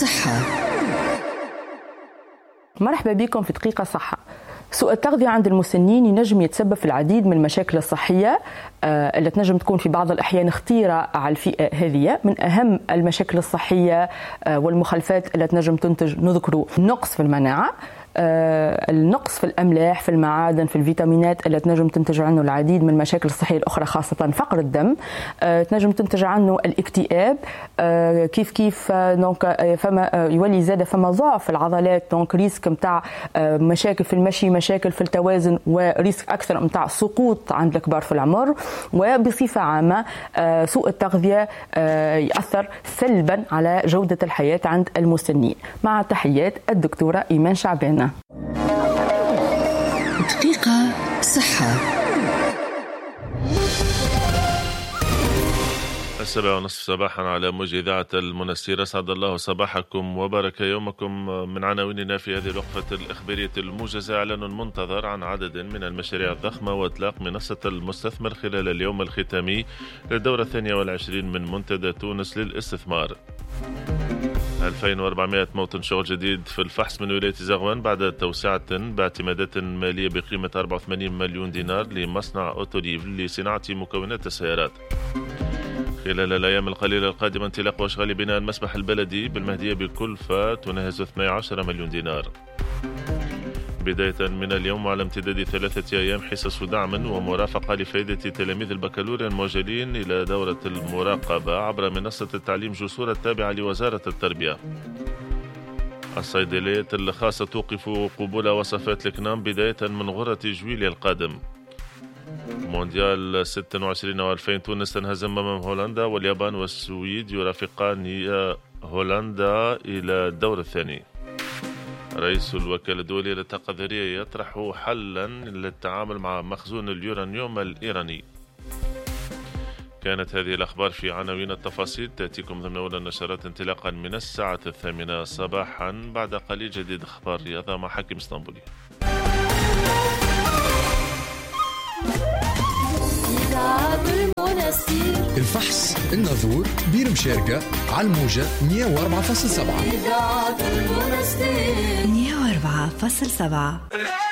صحة. مرحبا بكم في دقيقة صحة. سوء التغذية عند المسنين ينجم يتسبب في العديد من المشاكل الصحية اللي تنجم تكون في بعض الأحيان خطيرة على الفئة هذه. من أهم المشاكل الصحية والمخالفات اللي تنجم تنتج نذكر نقص في المناعة، النقص في الأملاح، في المعادن، في الفيتامينات اللي تنجم تنتج عنه العديد من المشاكل الصحية الأخرى، خاصة فقر الدم. تنجم تنتج عنه الاكتئاب. كيف دونك فما يولي زاد فما ضعف العضلات، دونك ريسك متاع مشاكل في المشي، مشاكل في التوازن، وريسك أكثر متاع سقوط عند الكبار في العمر. وبصفة عامة سوء التغذية يأثر سلبا على جودة الحياة عند المسنين. مع تحيات الدكتورة إيمان شعبانة. دقيقة صحة. 7:30 صباحا على موجة إذاعة المنستير. أسعد الله صباحكم وبارك يومكم. من عناويننا في هذه الوقفة الإخبارية الموجزة: إعلان منتظر عن عدد من المشاريع الضخمة وإطلاق منصة المستثمر خلال اليوم الختامي للدورة 22 من منتدى تونس للاستثمار. 2400 موطن شغل جديد في الفحص من ولاية زغوان بعد توسعة باعتمادات مالية بقيمة 84 مليون دينار لمصنع أوتوليف لصناعة مكونات السيارات. خلال الأيام القليلة القادمة انطلاق وأشغال بناء المسبح البلدي بالمهدية بكلفة تناهز 12 مليون دينار. بداية من اليوم وعلى امتداد 3 أيام حصص دعم ومرافقة لفائدة تلاميذ البكالوريا المؤجلين إلى دورة المراقبة عبر منصة التعليم جسور التابعة لوزارة التربية. الصيدليات الخاصة توقف قبول وصفات الكنام بداية من غرة جويليا القادم. مونديال 26 و2000 تونس تنهزم أمام هولندا، واليابان والسويد يرافقان هولندا إلى الدور الثاني. رئيس الوكالة الدولية للطاقة الذرية يطرح حلا للتعامل مع مخزون اليورانيوم الإيراني. كانت هذه الأخبار في عناوين التفاصيل، تأتيكم ضمن أولى النشرات انطلاقا من 8:00 صباحا. بعد قليل جديد أخبار رياضة مع حكيم اسطنبولي. الفحص الناظور بير مشاركة على الموجة 104.7. 104.7.